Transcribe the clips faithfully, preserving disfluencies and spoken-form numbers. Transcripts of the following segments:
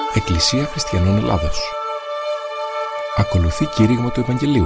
Εκκλησία Χριστιανών Ελλάδος. Ακολουθεί κήρυγμα του Ευαγγελίου.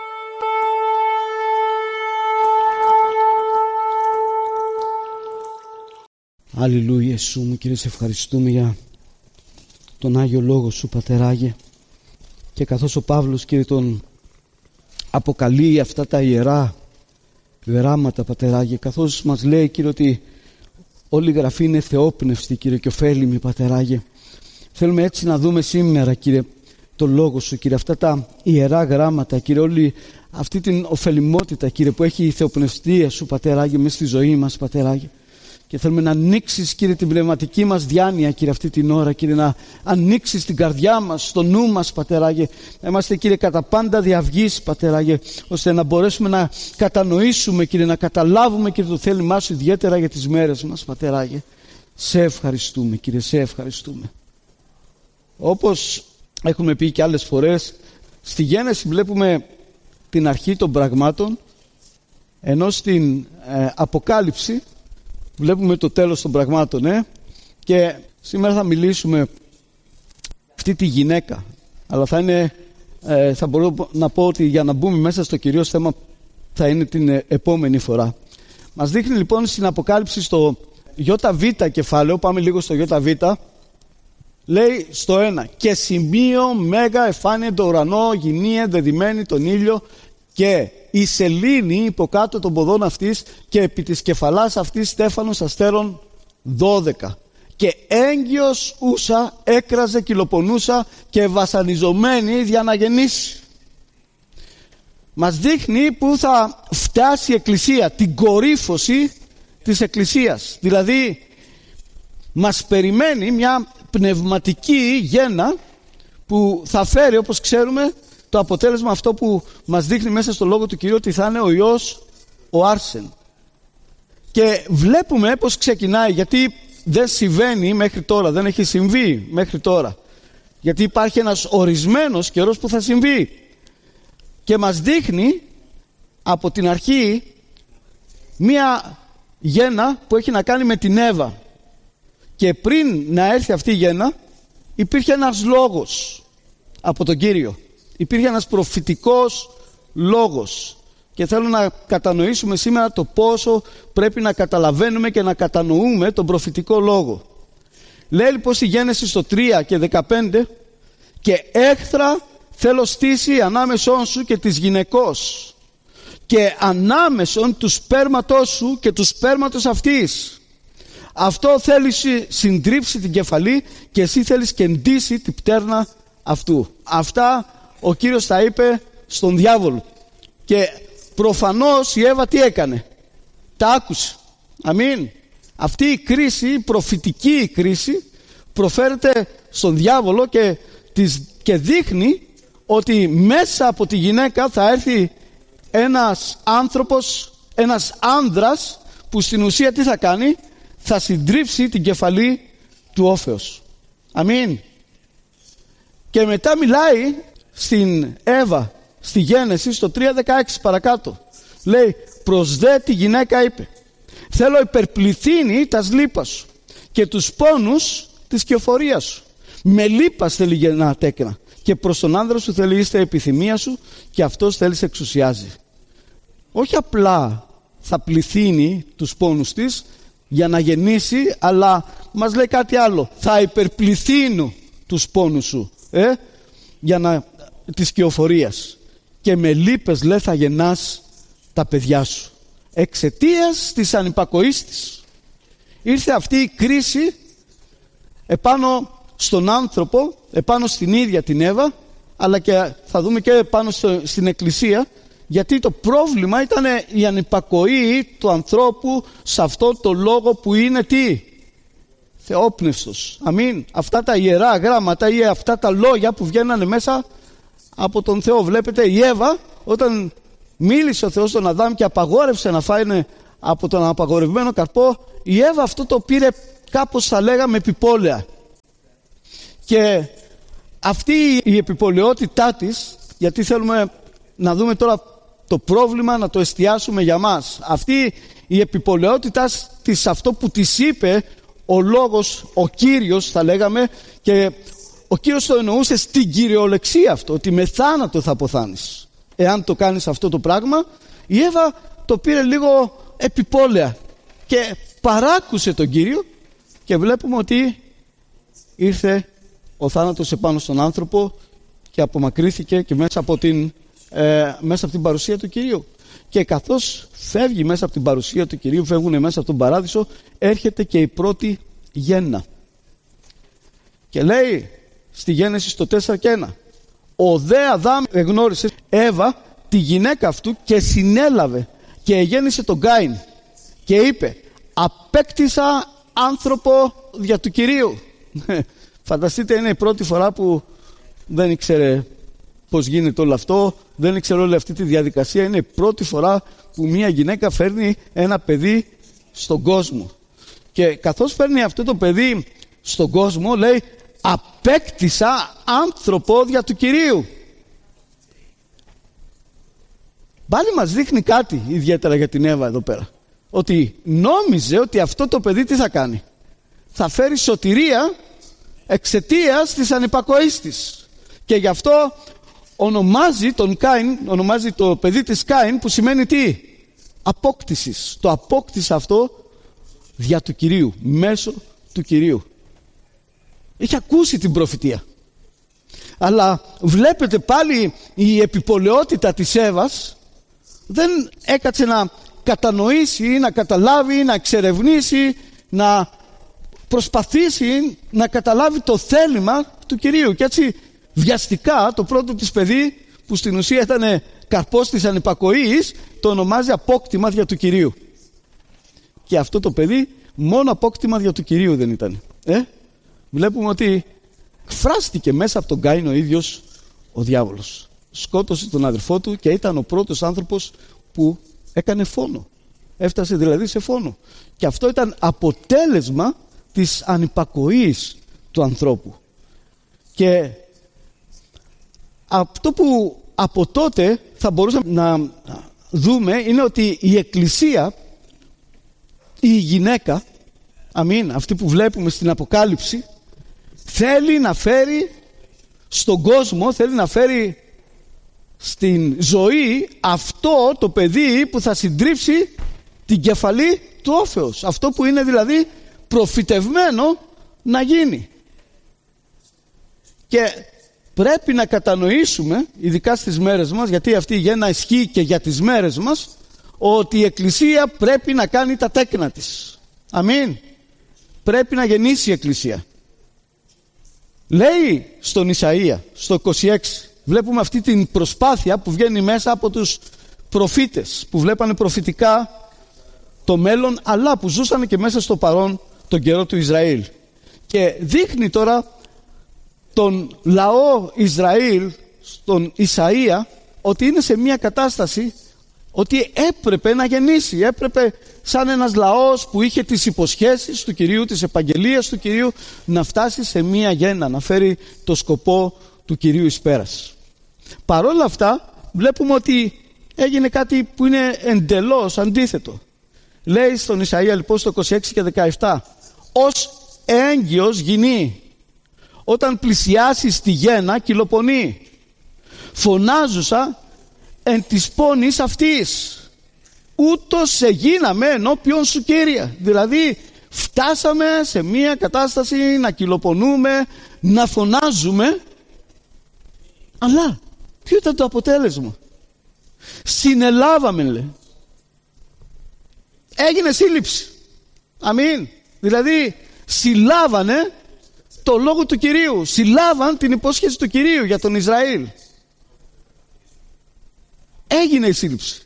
Αλληλούια Ιησού μου, Κύριε, σε ευχαριστούμε για τον Άγιο Λόγο Σου, Πατεράγε, και καθώς ο Παύλος, Κύριε, τον αποκαλεί αυτά τα ιερά γράμματα, Πατεράγε, καθώς μας λέει, Κύριε, ότι όλη η Γραφή είναι θεόπνευστη, Κύριε, και ωφέλιμη, Πατεράγε, θέλουμε έτσι να δούμε σήμερα, Κύριε, το Λόγο Σου, Κύριε, αυτά τα ιερά γράμματα, Κύριε, όλη αυτή την ωφελιμότητα, Κύριε, που έχει η θεοπνευστία Σου, Πατεράγε, μέσα στη ζωή μας, Πατεράγε. Και θέλουμε να ανοίξεις, Κύριε, την πνευματική μας διάνοια, Κύριε, αυτή την ώρα, Κύριε, να ανοίξεις την καρδιά μας, στο νου μας, Πατεράγε, να είμαστε, Κύριε, κατά πάντα διαυγής, Πατεράγε, ώστε να μπορέσουμε να κατανοήσουμε, Κύριε, να καταλάβουμε, Κύριε, το θέλημά Σου ιδιαίτερα για τις μέρες μας, Πατεράγε. Σε ευχαριστούμε, Κύριε, σε ευχαριστούμε. Όπως έχουμε πει και άλλες φορές, στη Γένεση βλέπουμε την αρχή των πραγμάτων, ενώ στην ε, Αποκάλυψη βλέπουμε το τέλος των πραγμάτων, ε? Και σήμερα θα μιλήσουμε αυτή τη γυναίκα, αλλά θα είναι, ε, θα μπορώ να πω ότι για να μπούμε μέσα στο κυρίως θέμα θα είναι την επόμενη φορά. Μας δείχνει λοιπόν στην Αποκάλυψη στο ΙΒ κεφάλαιο, πάμε λίγο στο ΙΒ, λέει στο ένα, και σημείο μέγα εφάνει το ουρανό, γυνή ενδεδειμένη τον ήλιο, και η σελήνη υποκάτω των ποδών αυτής, και επί της κεφαλάς αυτής στέφανος αστέρων δώδεκα, και έγκυος ούσα έκραζε, κυλοπονούσα και βασανιζομένη για να γεννήσει. Μας δείχνει που θα φτάσει η Εκκλησία, την κορύφωση της Εκκλησίας, δηλαδή μας περιμένει μια πνευματική γέννα που θα φέρει, όπως ξέρουμε, το αποτέλεσμα αυτό που μας δείχνει μέσα στο Λόγο του Κυρίου, ότι θα είναι ο Υιός ο Άρσεν. Και βλέπουμε πως ξεκινάει, γιατί δεν συμβαίνει μέχρι τώρα, δεν έχει συμβεί μέχρι τώρα, γιατί υπάρχει ένας ορισμένος καιρός που θα συμβεί, και μας δείχνει από την αρχή μία γέννα που έχει να κάνει με την Εύα. Και πριν να έρθει αυτή η γέννα υπήρχε ένας λόγος από τον Κύριο. Υπήρχε ένας προφητικός λόγος, και θέλω να κατανοήσουμε σήμερα το πόσο πρέπει να καταλαβαίνουμε και να κατανοούμε τον προφητικό λόγο. Λέει λοιπόν στη Γένεση στο τρία και δεκαπέντε, και έχθρα θέλω στήσει ανάμεσόν σου και της γυναικός, και ανάμεσον του σπέρματός σου και του σπέρματος αυτής. Αυτό θέλει συντρίψει την κεφαλή, και εσύ θέλεις κεντήσει την πτέρνα αυτού. Αυτά ο Κύριος τα είπε στον διάβολο, και προφανώς η Εύα τι έκανε? Τα άκουσε. Αμήν. Αυτή η κρίση, η προφητική κρίση, προφέρεται στον διάβολο και, της, και δείχνει ότι μέσα από τη γυναίκα θα έρθει ένας άνθρωπος, ένας άνδρας, που στην ουσία τι θα κάνει? Θα συντρίψει την κεφαλή του όφεως. Αμήν. Και μετά μιλάει στην Εύα, στη Γένεση, στο τρία δεκαέξι παρακάτω. Λέει, προς δε τη γυναίκα είπε, θέλω υπερπληθύνει τας λύπας σου και τους πόνους της κεοφορίας σου. Με λύπας θέλει γεννά τέκνα, και προς τον άνδρα σου θέλει είστε επιθυμία σου, και αυτός θέλει σε εξουσιάζει. Όχι απλά θα πληθύνει τους πόνους της για να γεννήσει, αλλά μας λέει κάτι άλλο. Θα υπερπληθύνω τους πόνους σου, ε, για να, της κεοφορίας, και με λύπες λέει θα γεννάς τα παιδιά σου, εξαιτίας της ανυπακοής της. Ήρθε αυτή η κρίση επάνω στον άνθρωπο, επάνω στην ίδια την Εύα, αλλά και θα δούμε και επάνω στο, στην Εκκλησία, γιατί το πρόβλημα ήταν η ανυπακοή του ανθρώπου σε αυτό το λόγο που είναι τι? Θεόπνευστος. Αμήν. Αυτά τα ιερά γράμματα ή αυτά τα λόγια που βγαίνανε μέσα από τον Θεό. Βλέπετε, η Εύα, όταν μίλησε ο Θεός στον Αδάμ και απαγόρευσε να φάνε από τον απαγορευμένο καρπό, η Εύα αυτό το πήρε κάπως, θα λέγαμε, επιπόλαια. Και αυτή η επιπολαιότητά της, γιατί θέλουμε να δούμε τώρα το πρόβλημα, να το εστιάσουμε για μας. Αυτή η επιπολαιότητά της, αυτό που της είπε ο λόγος, ο Κύριος θα λέγαμε, και ο Κύριος το εννοούσε στην κυριολεξία αυτό, ότι με θάνατο θα αποθάνεις εάν το κάνεις αυτό το πράγμα. Η Εύα το πήρε λίγο επιπόλαια και παράκουσε τον Κύριο, και βλέπουμε ότι ήρθε ο θάνατος επάνω στον άνθρωπο και απομακρύθηκε και μέσα από την, ε, μέσα από την παρουσία του Κυρίου. Και καθώς φεύγει μέσα από την παρουσία του Κυρίου, φεύγουν μέσα από τον παράδεισο, έρχεται και η πρώτη γέννα. Και λέει στη Γένεση στο τέσσερα και ένα, ο δε Αδάμ εγνώρισε Εύα τη γυναίκα αυτού και συνέλαβε και εγέννησε τον Κάιν και είπε, απέκτησα άνθρωπο δια του Κυρίου. Φανταστείτε, είναι η πρώτη φορά που δεν ήξερε πώς γίνεται όλο αυτό, δεν ήξερε όλη αυτή τη διαδικασία. Είναι η πρώτη φορά που μια γυναίκα φέρνει ένα παιδί στον κόσμο. Και καθώς φέρνει αυτό το παιδί στον κόσμο, λέει, απέκτησα άνθρωπο δια του Κυρίου. Πάλι μας δείχνει κάτι ιδιαίτερα για την Εύα εδώ πέρα. Ότι νόμιζε ότι αυτό το παιδί τι θα κάνει? Θα φέρει σωτηρία εξαιτίας της ανυπακοής της. Και γι' αυτό ονομάζει τον Κάιν, ονομάζει το παιδί της Κάιν, που σημαίνει τι? Απόκτησης. Το απόκτησε αυτό δια του Κυρίου, μέσω του Κυρίου. Είχε ακούσει την προφητεία. Αλλά βλέπετε πάλι η επιπολαιότητα της Εύας δεν έκατσε να κατανοήσει, να καταλάβει, να εξερευνήσει, να προσπαθήσει να καταλάβει το θέλημα του Κυρίου. Και έτσι βιαστικά το πρώτο της παιδί, που στην ουσία ήταν καρπός της ανυπακοής, το ονομάζει απόκτημα δια του Κυρίου. Και αυτό το παιδί μόνο απόκτημα δια του Κυρίου δεν ήταν. Ε? Βλέπουμε ότι φράστηκε μέσα από τον Κάιν ο ίδιος ο διάβολος. Σκότωσε τον αδερφό του και ήταν ο πρώτος άνθρωπος που έκανε φόνο. Έφτασε δηλαδή σε φόνο. Και αυτό ήταν αποτέλεσμα της ανυπακοής του ανθρώπου. Και αυτό που από τότε θα μπορούσαμε να δούμε είναι ότι η Εκκλησία, η γυναίκα, αμήν, αυτή που βλέπουμε στην Αποκάλυψη, θέλει να φέρει στον κόσμο, θέλει να φέρει στην ζωή αυτό το παιδί που θα συντρίψει την κεφαλή του όφεως. Αυτό που είναι δηλαδή προφητευμένο να γίνει. Και πρέπει να κατανοήσουμε, ειδικά στις μέρες μας, γιατί αυτή η γέννα ισχύει και για τις μέρες μας, ότι η Εκκλησία πρέπει να κάνει τα τέκνα της. Αμήν. Πρέπει να γεννήσει η Εκκλησία. Λέει στον Ισαΐα, στο είκοσι έξι, βλέπουμε αυτή την προσπάθεια που βγαίνει μέσα από τους προφήτες, που βλέπανε προφητικά το μέλλον, αλλά που ζούσαν και μέσα στο παρόν τον καιρό του Ισραήλ. Και δείχνει τώρα τον λαό Ισραήλ, στον Ισαΐα, ότι είναι σε μια κατάσταση ότι έπρεπε να γεννήσει, έπρεπε σαν ένας λαός που είχε τις υποσχέσεις του Κυρίου, τις επαγγελίες του Κυρίου, να φτάσει σε μια γέννα, να φέρει το σκοπό του Κυρίου εις πέρας. Παρόλα αυτά βλέπουμε ότι έγινε κάτι που είναι εντελώς αντίθετο. Λέει στον Ισαΐα λοιπόν στο είκοσι έξι και δεκαεπτά, ως έγκυος γυνή, όταν πλησιάσεις τη γέννα κυλοπονεί, φωνάζουσα εν της πόνης αυτής, ούτως σε γίναμε ενώπιον σου Κύριε. Δηλαδή φτάσαμε σε μια κατάσταση να κυλοπονούμε, να φωνάζουμε, αλλά ποιο ήταν το αποτέλεσμα? Συνελάβαμε, λέει. Έγινε σύλληψη. Αμήν. Δηλαδή συλλάβανε το λόγο του Κυρίου, συλλάβαν την υπόσχεση του Κυρίου για τον Ισραήλ. Έγινε η σύλληψη.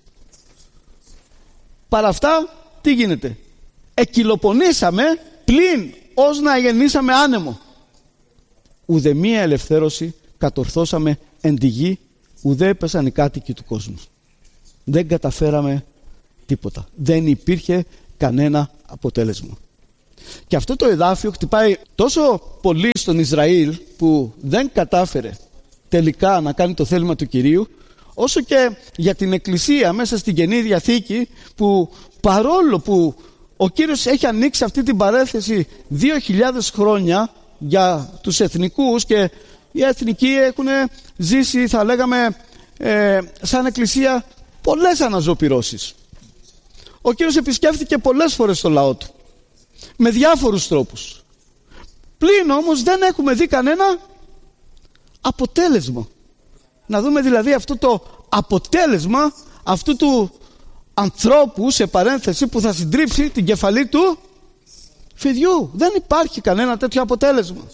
Παρά αυτά τι γίνεται? Εκυλοπονήσαμε πλην ως να γεννήσαμε άνεμο. Ουδε μία ελευθέρωση κατορθώσαμε εν τη γη, ουδέ έπεσαν οι κάτοικοι του κόσμου. Δεν καταφέραμε τίποτα. Δεν υπήρχε κανένα αποτέλεσμα. Και αυτό το εδάφιο χτυπάει τόσο πολύ στον Ισραήλ, που δεν κατάφερε τελικά να κάνει το θέλημα του Κυρίου, όσο και για την Εκκλησία μέσα στην Καινή Διαθήκη, που παρόλο που ο Κύριος έχει ανοίξει αυτή την παρέθεση δύο χιλιάδες χρόνια για τους εθνικούς, και οι εθνικοί έχουν ζήσει, θα λέγαμε, ε, σαν εκκλησία πολλές αναζωπυρώσεις. Ο Κύριος επισκέφθηκε πολλές φορές το λαό του με διάφορους τρόπους. Πλην όμως δεν έχουμε δει κανένα αποτέλεσμα. Να δούμε δηλαδή αυτό το αποτέλεσμα αυτού του ανθρώπου, σε παρένθεση, που θα συντρίψει την κεφαλή του φιδιού. Δεν υπάρχει κανένα τέτοιο αποτέλεσμα.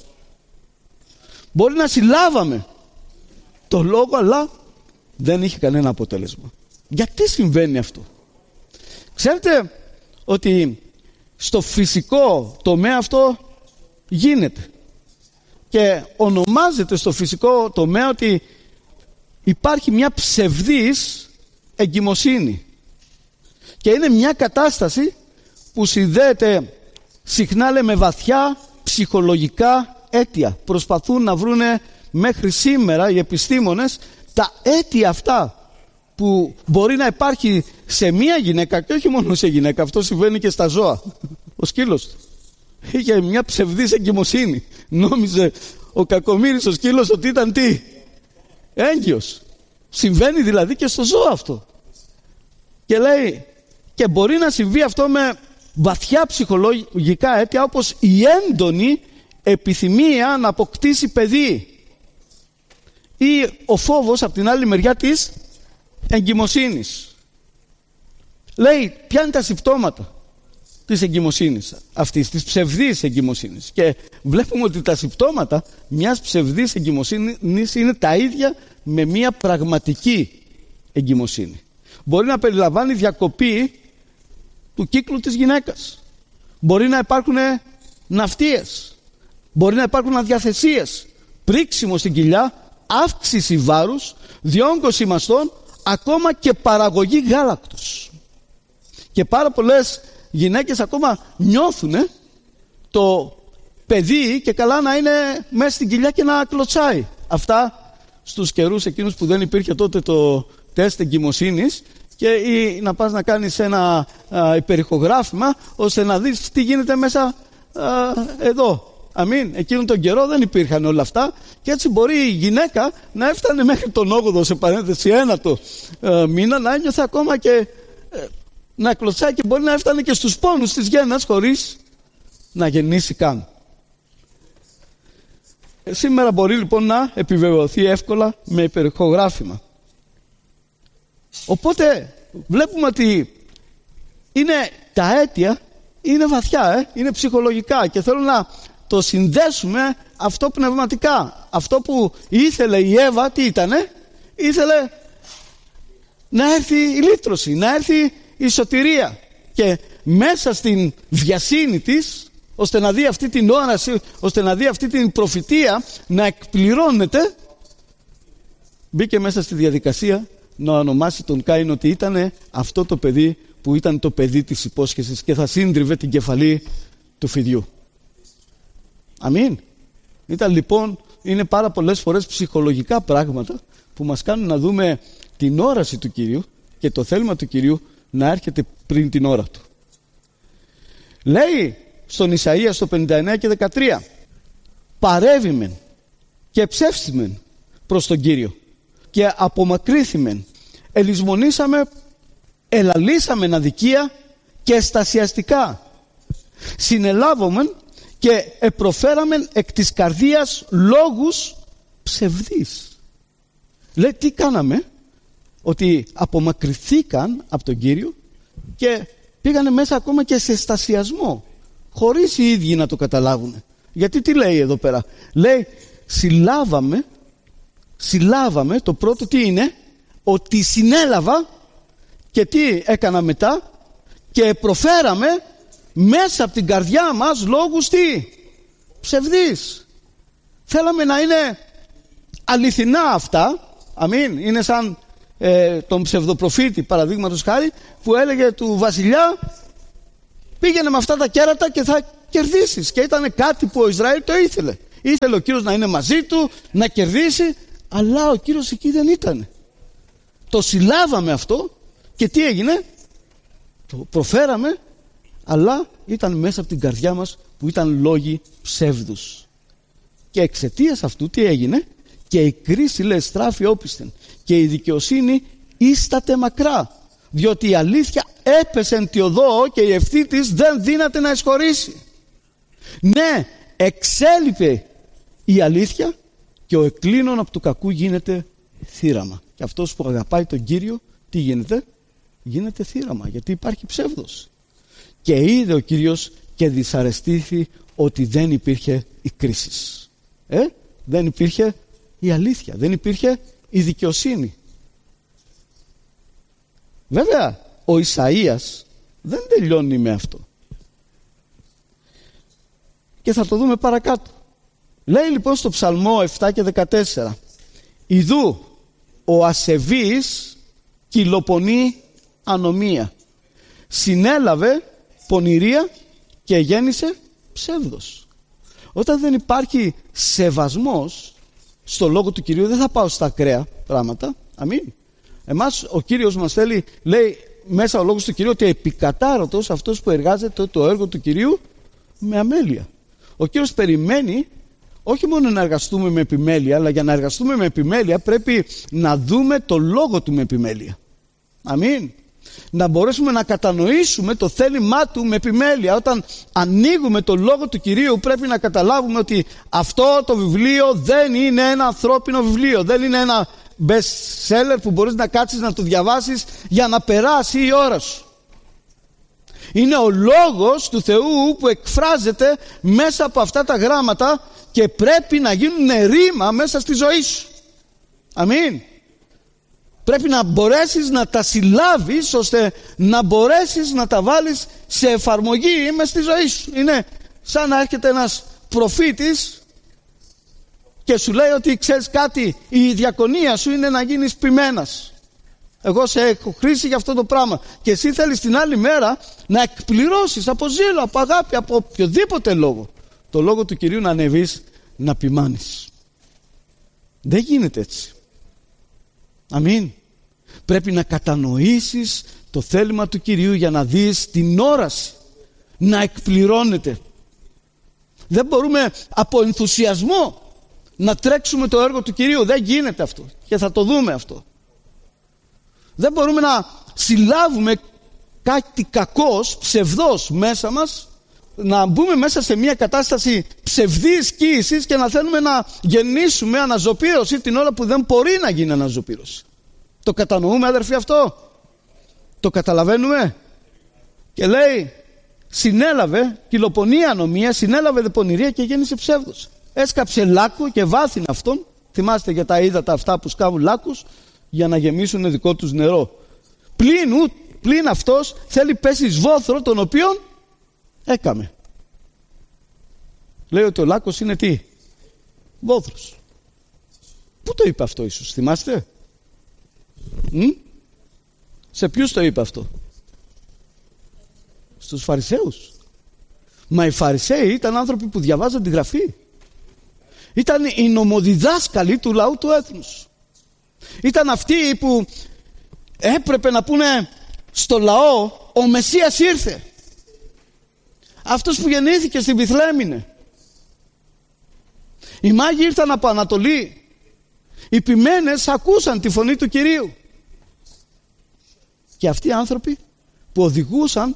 Μπορεί να συλλάβαμε το λόγο, αλλά δεν είχε κανένα αποτέλεσμα. Γιατί συμβαίνει αυτό? Ξέρετε ότι στο φυσικό τομέα αυτό γίνεται, και ονομάζεται στο φυσικό τομέα ότι υπάρχει μια ψευδής εγκυμοσύνη, και είναι μια κατάσταση που συνδέεται συχνά, λέμε, με βαθιά ψυχολογικά αίτια. Προσπαθούν να βρούνε μέχρι σήμερα οι επιστήμονες τα αίτια αυτά που μπορεί να υπάρχει σε μία γυναίκα, και όχι μόνο σε γυναίκα, αυτό συμβαίνει και στα ζώα. Ο σκύλος του είχε μια ψευδής εγκυμοσύνη. Νόμιζε ο κακομοίρης ο σκύλος ότι ήταν τι? Έγκυος. Συμβαίνει δηλαδή και στο ζώο αυτό. Και λέει, και μπορεί να συμβεί αυτό με βαθιά ψυχολογικά αίτια, όπως η έντονη επιθυμία να αποκτήσει παιδί, ή ο φόβος από την άλλη μεριά της εγκυμοσύνης. Λέει, ποια είναι τα συμπτώματα της εγκυμοσύνης αυτής, της ψευδής εγκυμοσύνης? Και βλέπουμε ότι τα συμπτώματα μιας ψευδής εγκυμοσύνης είναι τα ίδια με μια πραγματική εγκυμοσύνη. Μπορεί να περιλαμβάνει διακοπή του κύκλου της γυναίκας. Μπορεί να υπάρχουν ναυτίες. Μπορεί να υπάρχουν αδιαθεσίες, πρίξιμο στην κοιλιά, αύξηση βάρους, διόγκωση μαστών, ακόμα και παραγωγή γάλακτος. Και πάρα πολλές γυναίκες ακόμα νιώθουν το παιδί, και καλά να είναι μέσα στην κοιλιά και να κλωτσάει. Αυτά στους καιρούς εκείνους που δεν υπήρχε τότε το τεστ εγκυμοσύνης, και ή να πας να κάνεις ένα α, υπερηχογράφημα ώστε να δεις τι γίνεται μέσα α, εδώ. Αμήν. Εκείνον τον καιρό δεν υπήρχαν όλα αυτά, και έτσι μπορεί η γυναίκα να έφτανε μέχρι τον όγδοο, σε παρένθεση ένατο ε, μήνα, να ένιωθε ακόμα και ε, να κλωτσάει, και μπορεί να έφτανε και στους πόνους της γέννας χωρίς να γεννήσει καν. Ε, σήμερα μπορεί λοιπόν να επιβεβαιωθεί εύκολα με υπερηχογράφημα. Οπότε βλέπουμε ότι είναι τα αίτια, είναι βαθιά, ε, είναι ψυχολογικά, και θέλω να το συνδέσουμε αυτό πνευματικά. Αυτό που ήθελε η Εύα, τι ήτανε? Ήθελε να έρθει η λύτρωση, να έρθει η σωτηρία, και μέσα στην βιασύνη της, ώστε να δει αυτή την όραση, ώστε να δει αυτή την προφητεία να εκπληρώνεται, μπήκε μέσα στη διαδικασία να ονομάσει τον Κάιν ότι ήταν αυτό το παιδί που ήταν το παιδί της υπόσχεσης, και θα σύντριβε την κεφαλή του φιδιού. Αμήν. Ήταν λοιπόν, είναι πάρα πολλές φορές ψυχολογικά πράγματα που μας κάνουν να δούμε την όραση του Κυρίου και το θέλημα του Κυρίου να έρχεται πριν την ώρα του. Λέει στον Ισαΐα στο πενήντα εννέα και δεκατρία, παρέβημεν και ψεύσιμεν προς τον Κύριο και απομακρύθημεν, ελισμονήσαμε, ελαλήσαμεν αδικία και εστασιαστικά, συνελάβομεν και επροφέραμεν εκ της καρδίας λόγους ψευδείς. Λέει, τι κάναμε? Ότι απομακρυθήκαν από τον Κύριο και πήγανε μέσα ακόμα και σε εστασιασμό, χωρίς οι ίδιοι να το καταλάβουν. Γιατί τι λέει εδώ πέρα? Λέει, συλλάβαμε, συλλάβαμε, το πρώτο τι είναι? Ότι συνέλαβα, και τι έκανα μετά? Και προφέραμε μέσα από την καρδιά μας λόγους τι? Ψευδείς. Θέλαμε να είναι αληθινά αυτά. Αμήν. Είναι σαν ε, τον ψευδοπροφήτη, παραδείγματος χάρη, που έλεγε του βασιλιά, πήγαινε με αυτά τα κέρατα και θα κερδίσεις. Και ήταν κάτι που ο Ισραήλ το ήθελε. Ήθελε ο Κύριος να είναι μαζί του, να κερδίσει, αλλά ο Κύριος εκεί δεν ήταν. Το συλλάβαμε αυτό, και τι έγινε? Το προφέραμε, αλλά ήταν μέσα από την καρδιά μας που ήταν λόγοι ψεύδους. Και εξαιτίας αυτού τι έγινε? Και η κρίση, λέει, στράφει όπισθεν και η δικαιοσύνη ίσταται μακρά, διότι η αλήθεια έπεσε εν τη οδό και η ευθύ της δεν δύναται να εισχωρήσει. Ναι, εξέλιπε η αλήθεια και ο εκκλίνων από του κακού γίνεται θύραμα. Και αυτός που αγαπάει τον Κύριο, τι γίνεται? Γίνεται θύραμα, γιατί υπάρχει ψεύδος. Και είδε ο Κύριος και δυσαρεστήθη ότι δεν υπήρχε η κρίση. Ε, δεν υπήρχε η αλήθεια, δεν υπήρχε η δικαιοσύνη. Βέβαια, ο Ισαΐας δεν τελειώνει με αυτό. Και θα το δούμε παρακάτω. Λέει λοιπόν στο Ψαλμό επτά και δεκατέσσερα: «Ιδού ο ασεβής κυλοπονεί ανομία, συνέλαβε πονηρία και γέννησε ψεύδος». Όταν δεν υπάρχει σεβασμός στο λόγο του Κυρίου, δεν θα πάω στα ακραία πράγματα. Αμήν. Εμάς ο Κύριος μας θέλει, λέει μέσα ο λόγος του Κυρίου, ότι επικατάρωτος αυτός που εργάζεται το έργο του Κυρίου με αμέλεια. Ο Κύριος περιμένει όχι μόνο να εργαστούμε με επιμέλεια, αλλά για να εργαστούμε με επιμέλεια πρέπει να δούμε το λόγο του με επιμέλεια. Αμήν. Να μπορέσουμε να κατανοήσουμε το θέλημά του με επιμέλεια. Όταν ανοίγουμε το λόγο του Κυρίου πρέπει να καταλάβουμε ότι αυτό το βιβλίο δεν είναι ένα ανθρώπινο βιβλίο, δεν είναι ένα best seller που μπορείς να κάτσεις να το διαβάσεις για να περάσει η ώρα σου. Είναι ο λόγος του Θεού που εκφράζεται μέσα από αυτά τα γράμματα και πρέπει να γίνουν ρήμα μέσα στη ζωή σου. Αμήν. Πρέπει να μπορέσεις να τα συλλάβεις ώστε να μπορέσεις να τα βάλεις σε εφαρμογή μέσα στη ζωή σου. Είναι σαν να έρχεται ένας προφήτης και σου λέει ότι ξέρεις κάτι, η διακονία σου είναι να γίνεις ποιμένας. Εγώ σε έχω χρήσει για αυτό το πράγμα και εσύ θέλεις την άλλη μέρα να εκπληρώσεις από ζήλο, από αγάπη, από οποιοδήποτε λόγο το λόγο του Κυρίου να ανεβείς να ποιμάνεις. Δεν γίνεται έτσι. Αμήν. Πρέπει να κατανοήσεις το θέλημα του Κυρίου για να δεις την όραση να εκπληρώνεται. Δεν μπορούμε από ενθουσιασμό να τρέξουμε το έργο του Κυρίου. Δεν γίνεται αυτό και θα το δούμε αυτό. Δεν μπορούμε να συλλάβουμε κάτι κακός, ψευδός μέσα μας, να μπούμε μέσα σε μια κατάσταση ψευδής κοίησης και να θέλουμε να γεννήσουμε αναζωπήρωση την ώρα που δεν μπορεί να γίνει αναζωπήρωση. Το κατανοούμε, αδερφοί, αυτό? Το καταλαβαίνουμε? Και λέει, συνέλαβε κυλοπονία ανομία, συνέλαβε δε πονηρία και γέννησε ψεύδος. Έσκαψε λάκκο και βάθυνε αυτόν. Θυμάστε για τα ύδατα αυτά που σκάβουν λάκκους για να γεμίσουν δικό τους νερό. Πλην, πλην αυτός θέλει πέσει βόθρο, τον οποίον έκαμε. Λέει ότι ο λάκκος είναι τι? Βόθρος. Πού το είπε αυτό Ιησούς, θυμάστε? Μ? Σε ποιους το είπε αυτό? Στους Φαρισαίους. Μα οι Φαρισαίοι ήταν άνθρωποι που διαβάζαν τη Γραφή. Ήταν οι νομοδιδάσκαλοι του λαού του έθνους. Ήταν αυτοί που έπρεπε να πούνε στο λαό, ο Μεσσίας ήρθε. Αυτός που γεννήθηκε στην Βιθλεέμ είναι. Οι μάγοι ήρθαν από Ανατολή. Οι ποιμένες ακούσαν τη φωνή του Κυρίου. Και αυτοί οι άνθρωποι που οδηγούσαν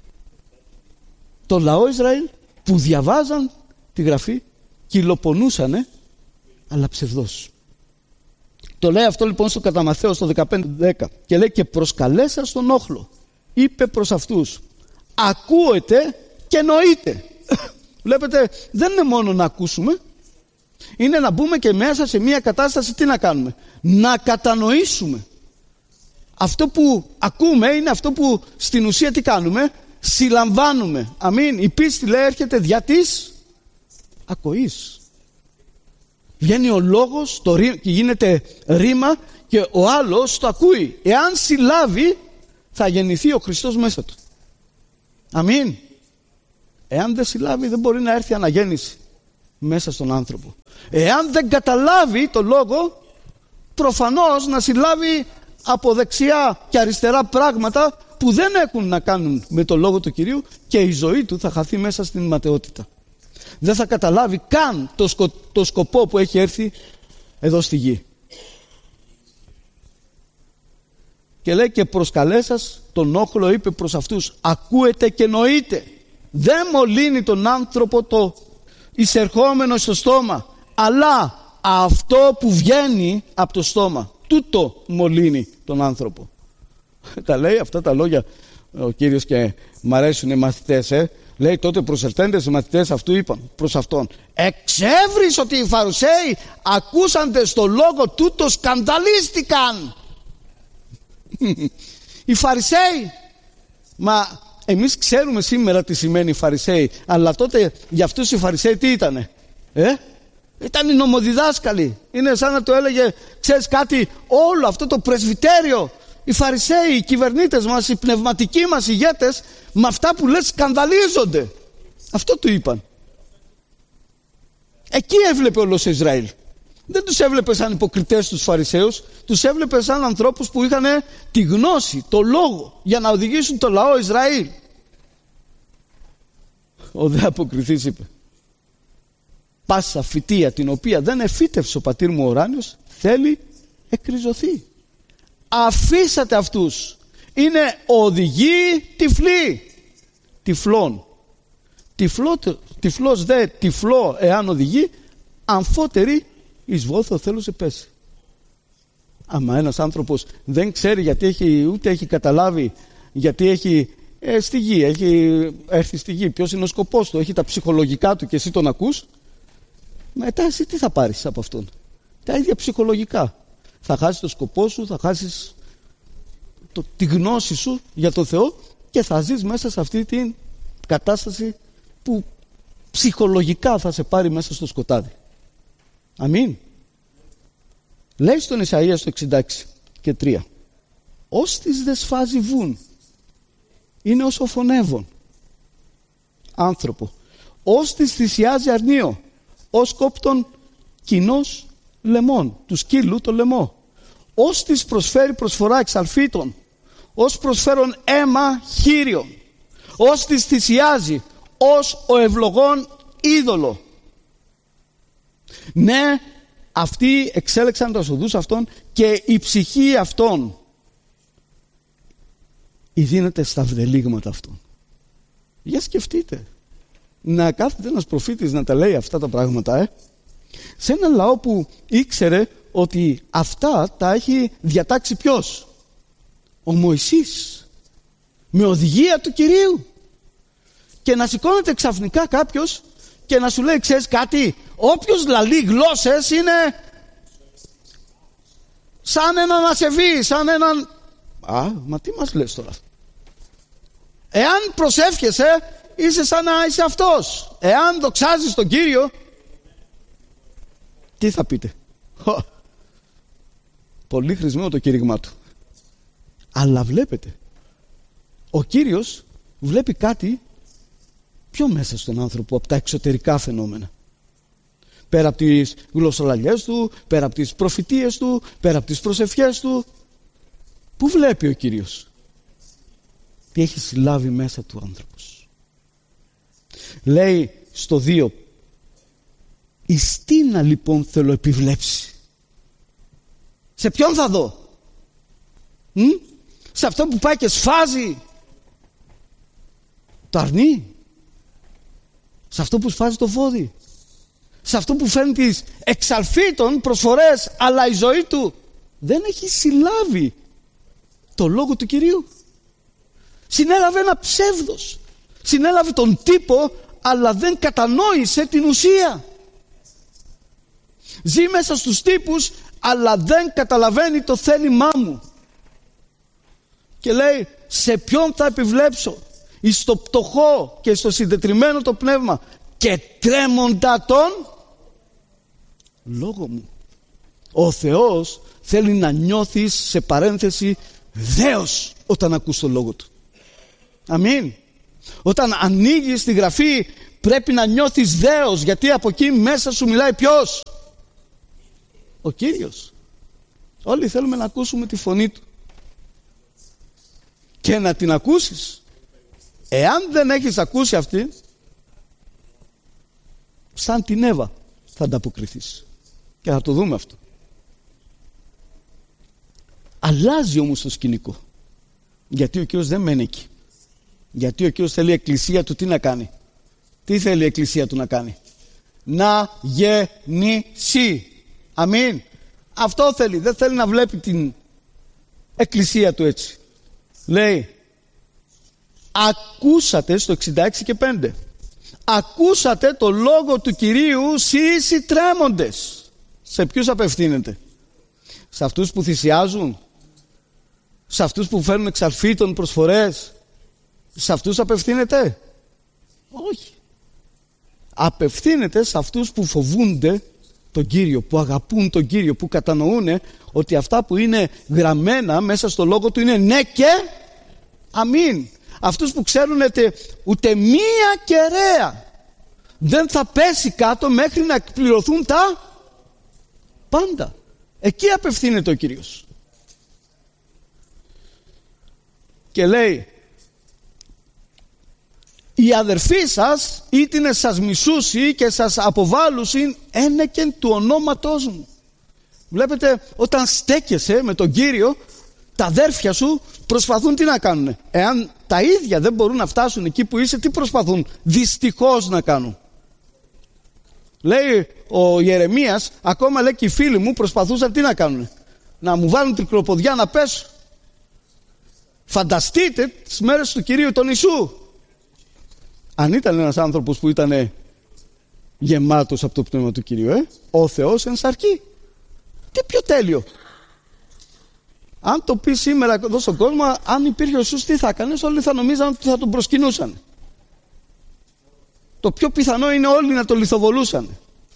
το λαό Ισραήλ, που διαβάζαν τη Γραφή, κυλοπονούσανε, αλλά ψευδός. Το λέει αυτό λοιπόν στο κατά Μαθαίο στο δεκαπέντε δέκα και λέει, και προσκαλέσα στον όχλο, είπε προς αυτούς, ακούετε και νοείτε. Βλέπετε, δεν είναι μόνο να ακούσουμε, είναι να μπούμε και μέσα σε μια κατάσταση, τι να κάνουμε? Να κατανοήσουμε. Αυτό που ακούμε είναι αυτό που στην ουσία τι κάνουμε? Συλλαμβάνουμε. Αμήν. Η πίστη, λέει, έρχεται δια της ακοής. Βγαίνει ο λόγος το ρή, και γίνεται ρήμα και ο άλλος το ακούει. Εάν συλλάβει θα γεννηθεί ο Χριστός μέσα του. Αμήν. Εάν δεν συλλάβει δεν μπορεί να έρθει αναγέννηση μέσα στον άνθρωπο. Εάν δεν καταλάβει το λόγο, προφανώς να συλλάβει από δεξιά και αριστερά πράγματα που δεν έχουν να κάνουν με το λόγο του Κυρίου και η ζωή του θα χαθεί μέσα στην ματαιότητα. Δεν θα καταλάβει καν το, σκο, το σκοπό που έχει έρθει εδώ στη γη. Και λέει και προσκαλέσας τον όχλο, είπε προς αυτούς, ακούετε και νοείτε. Δεν μολύνει τον άνθρωπο το εισερχόμενο στο στόμα, αλλά αυτό που βγαίνει από το στόμα, τούτο μολύνει τον άνθρωπο. Τα λέει αυτά τα λόγια ο Κύριος και μ' αρέσουν οι μαθητές, ε. Λέει τότε προσελθέντες οι μαθητές αυτού είπαν προς αυτόν, εξεύρεις ότι οι Φαρισαίοι ακούσαντες το λόγο τούτο σκανδαλίστηκαν. Οι Φαρισαίοι, μα εμείς ξέρουμε σήμερα τι σημαίνει Φαρισαίοι, αλλά τότε για αυτούς οι Φαρισαίοι τι ήτανε, ε? Ήταν οι νομοδιδάσκαλοι. Είναι σαν να το έλεγε, ξέρεις κάτι, όλο αυτό το πρεσβυτέριο, οι Φαρισαίοι, οι κυβερνήτες μας, οι πνευματικοί μας ηγέτες, με αυτά που λες σκανδαλίζονται. Αυτό του είπαν. Εκεί έβλεπε όλος ο Ισραήλ. Δεν τους έβλεπε σαν υποκριτές τους Φαρισαίους, τους έβλεπε σαν ανθρώπους που είχαν τη γνώση, το λόγο για να οδηγήσουν το λαό Ισραήλ. Ο δε αποκριθής είπε, πάσα φυτεία την οποία δεν εφύτευσε ο πατήρ μου ο ουράνιος θέλει εκριζωθεί. Αφήσατε αυτούς. Είναι οδηγοί τυφλοί. Τυφλών. Τυφλό, τυφλός δε τυφλό εάν οδηγεί, αμφότεροι εις βόθο θέλουσε πέσει. Άμα ένας άνθρωπος δεν ξέρει γιατί έχει, ούτε έχει καταλάβει γιατί έχει ε, στη γη, έχει έρθει στη γη, ποιος είναι ο σκοπός του, έχει τα ψυχολογικά του και εσύ τον ακούς, μετά εσύ τι θα πάρεις από αυτόν? Τα ίδια ψυχολογικά. Θα χάσεις το σκοπό σου, θα χάσεις το, τη γνώση σου για το Θεό και θα ζεις μέσα σε αυτή την κατάσταση που ψυχολογικά θα σε πάρει μέσα στο σκοτάδι. Αμήν. Λέει στον Ισαΐα στο εξήντα έξι και τρία, «Όστις δε σφάζει βουν, είναι ως ο φωνεύων άνθρωπο, όστις θυσιάζει αρνείο, ως κόπτον κοινός λαιμών, του σκύλου το λαιμό, όστις προσφέρει προσφορά εξαλφίτων, ως προσφέρον αίμα χείριον, όστις θυσιάζει, ως ο ευλογών είδωλο». Ναι, αυτοί εξέλεξαν τα οδούς αυτών και η ψυχή αυτών ειδύνεται στα βδελίγματα αυτών. Για σκεφτείτε, να κάθεται ένας προφήτης να τα λέει αυτά τα πράγματα, ε? σε ένα λαό που ήξερε ότι αυτά τα έχει διατάξει ποιος? Ο Μωυσής, με οδηγία του Κυρίου. Και να σηκώνεται ξαφνικά κάποιος και να σου λέει, ξέρεις κάτι, όποιος λαλεί γλώσσες είναι σαν έναν ασεβή, σαν έναν... Α, μα τι μας λες τώρα? Εάν προσεύχεσαι, είσαι σαν να είσαι αυτός. Εάν δοξάζεις τον Κύριο, τι θα πείτε? Πολύ χρησιμό το κήρυγμά του. Αλλά βλέπετε, ο Κύριος βλέπει κάτι πιο μέσα στον άνθρωπο από τα εξωτερικά φαινόμενα. Πέρα από τις γλωσσολαλιές του, πέρα από τις προφητείες του, πέρα από τις προσευχές του. Πού βλέπει ο Κύριος? Τι έχει συλλάβει μέσα του άνθρωπος. Λέει στο δύο, εις τίνα λοιπόν θέλω επιβλέψει? Σε ποιον θα δω? Μ? Σε αυτό που πάει και σφάζει το αρνί? Σε αυτό που σφάζει το βόδι? Σε αυτό που φέρνει τις εξαλφίτων προσφορές, αλλά η ζωή του δεν έχει συλλάβει το λόγο του Κυρίου? Συνέλαβε ένα ψεύδος, συνέλαβε τον τύπο, αλλά δεν κατανόησε την ουσία. Ζει μέσα στους τύπους, αλλά δεν καταλαβαίνει το θέλημά μου. Και λέει, σε ποιον θα επιβλέψω? Εις το πτωχό και στο συντετριμμένο το πνεύμα και τρέμοντα τον λόγο μου. Ο Θεός θέλει να νιώθεις, σε παρένθεση, δέος όταν ακούς το λόγο του. Αμήν. Όταν ανοίγεις τη Γραφή πρέπει να νιώθεις δέος, γιατί από εκεί μέσα σου μιλάει ποιος? Ο Κύριος. Όλοι θέλουμε να ακούσουμε τη φωνή του και να την ακούσεις. Εάν δεν έχεις ακούσει αυτή, σαν την Εύα θα ανταποκριθείς. Και θα το δούμε αυτό. Αλλάζει όμως το σκηνικό. Γιατί ο Κύριος δεν μένει εκεί. Γιατί ο Κύριος θέλει η εκκλησία του τι να κάνει. Τι θέλει η εκκλησία του να κάνει. Να γεννήσει. Αμήν. Αυτό θέλει. Δεν θέλει να βλέπει την εκκλησία του έτσι. Λέει, ακούσατε στο εξήντα έξι και πέντε. Ακούσατε το λόγο του Κυρίου σεις οι τρέμοντες. Σε ποιους απευθύνεται? Σε αυτούς που θυσιάζουν? Σε αυτούς που φέρνουν εξαλφίτων προσφορές? Σε αυτούς απευθύνεται? Όχι. Απευθύνεται σε αυτούς που φοβούνται τον Κύριο, που αγαπούν τον Κύριο, που κατανοούν ότι αυτά που είναι γραμμένα μέσα στο λόγο του είναι ναι και αμήν. Αυτούς που ξέρουν ότι ούτε μία κεραία δεν θα πέσει κάτω μέχρι να εκπληρωθούν τα πάντα. Εκεί απευθύνεται ο Κύριος. Και λέει, οι αδερφοί σας ήτινε σας μισούσι και σας αποβάλλουσιν ένεκεν του ονόματός μου. Βλέπετε, όταν στέκεσαι με τον Κύριο, τα αδέρφια σου προσπαθούν τι να κάνουνε. Εάν τα ίδια δεν μπορούν να φτάσουν εκεί που είσαι, τι προσπαθούν δυστυχώς να κάνουν? Λέει ο Ιερεμίας, ακόμα λέει και οι φίλοι μου προσπαθούσαν τι να κάνουνε? Να μου βάλουν τρικλοποδιά να πέσω. Φανταστείτε τις μέρες του Κυρίου τον Ιησού. Αν ήταν ένας άνθρωπος που ήταν γεμάτος από το πνεύμα του Κυρίου, ε? Ο Θεός εν σαρκεί. Τι πιο τέλειο. Αν το πει σήμερα εδώ στον κόσμο, αν υπήρχε ο Ιησούς, τι θα έκανες? Όλοι θα νομίζαν ότι θα τον προσκυνούσαν. Το πιο πιθανό είναι όλοι να τον λιθοβολούσαν.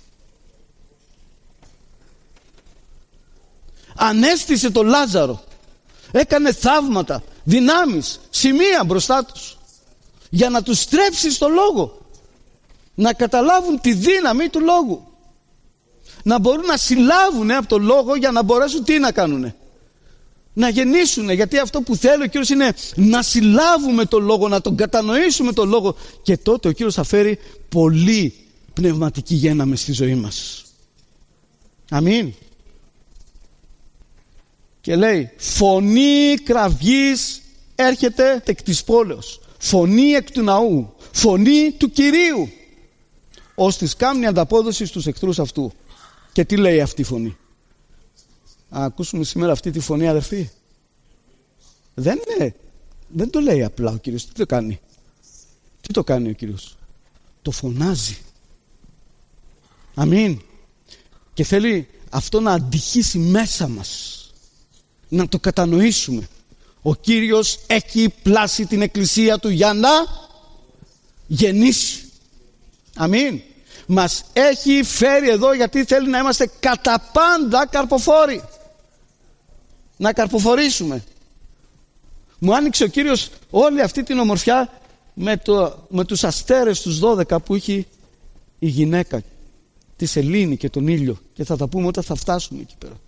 Ανέστησε τον Λάζαρο. Έκανε θαύματα, δυνάμεις, σημεία μπροστά τους. Για να τους στρέψει στο λόγο. Να καταλάβουν τη δύναμη του λόγου. Να μπορούν να συλλάβουν από το λόγο για να μπορέσουν τι να κάνουνε? Να γεννήσουν. Γιατί αυτό που θέλει ο Κύριος είναι να συλλάβουμε το λόγο, να τον κατανοήσουμε το λόγο. Και τότε ο Κύριος θα φέρει πολύ πνευματική γέννα μες στη ζωή μας. Αμήν. Και λέει, φωνή κραυγής έρχεται εκ της πόλεως. Φωνή εκ του ναού. Φωνή του Κυρίου. Ώστις κάμνει ανταπόδοση στους εχθρούς αυτού. Και τι λέει αυτή η φωνή? Α, ακούσουμε σήμερα αυτή τη φωνή, αδερφοί? Δεν είναι, δεν το λέει απλά ο Κύριος. Τι το κάνει? Τι το κάνει ο Κύριος? Το φωνάζει. Αμήν. Και θέλει αυτό να αντυχήσει μέσα μας. Να το κατανοήσουμε. Ο Κύριος έχει πλάσει την εκκλησία του για να γεννήσει. Αμήν. Μας έχει φέρει εδώ γιατί θέλει να είμαστε κατά πάντα καρποφόροι. Να καρποφορήσουμε. Μου άνοιξε ο Κύριος όλη αυτή την ομορφιά με, το, με τους αστέρες τους δώδεκα που είχε η γυναίκα, τη σελήνη και τον ήλιο. Και θα τα πούμε όταν θα φτάσουμε εκεί πέρα.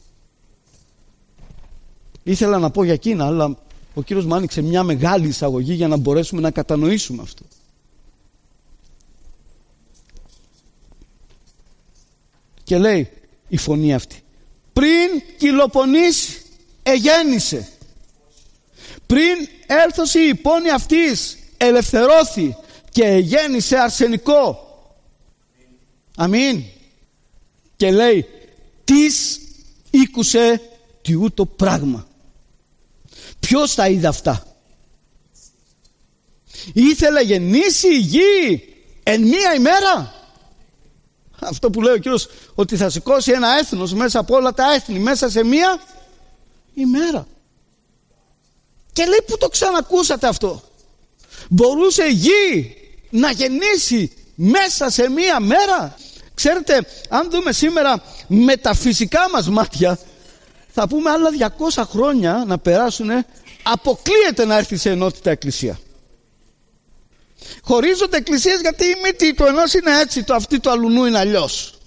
Ήθελα να πω για εκείνα, αλλά ο Κύριος μου άνοιξε μια μεγάλη εισαγωγή για να μπορέσουμε να κατανοήσουμε αυτό. Και λέει η φωνή αυτή, πριν κυλοπονήσει εγέννησε, πριν έλθωση η πόνη αυτής ελευθερώθη και εγέννησε αρσενικό. Αμήν. Και λέει, τις ήκουσε τι ούτω πράγμα. Ποιος τα είδε αυτά? Ήθελε γεννήσει η γη εν μία ημέρα. Αυτό που λέει ο Κύριος, ότι θα σηκώσει ένα έθνος μέσα από όλα τα έθνη μέσα σε μία ημέρα. Και λέει, πού το ξανακούσατε αυτό? Μπορούσε η γη να γεννήσει μέσα σε μία μέρα? Ξέρετε, αν δούμε σήμερα με τα φυσικά μας μάτια, θα πούμε άλλα διακόσια χρόνια να περάσουν, αποκλείεται να έρθει σε ενότητα εκκλησία. Χωρίζονται εκκλησίες γιατί η μύτη του ενός είναι έτσι, το αυτή του αλουνού είναι αλλιώς.